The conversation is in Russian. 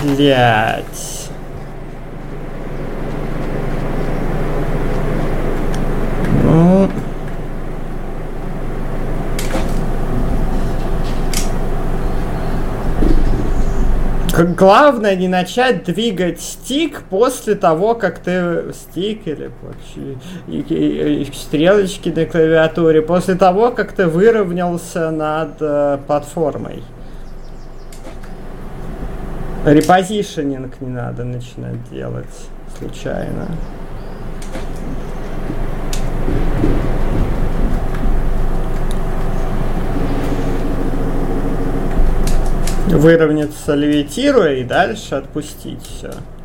Блять. Ну... Главное не начать двигать стик после того, как ты... Стик или стрелочки на клавиатуре. После того, как ты выровнялся над платформой. Репозишнинг не надо начинать делать случайно. Выровняться, левитируя, и дальше отпустить все.